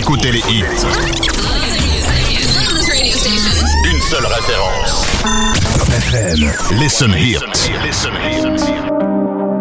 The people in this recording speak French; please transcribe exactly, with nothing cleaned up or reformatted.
écoutez les hits. Une seule référence. Top F M. Listen Hits. Listen Hits.